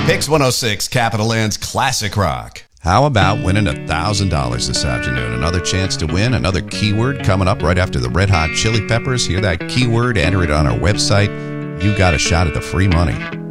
Hicks 106, Capital Land's Classic Rock. How about winning $1,000 this afternoon? Another chance to win, another keyword coming up right after the Red Hot Chili Peppers. Hear that keyword, enter it on our website. You got a shot at the free money.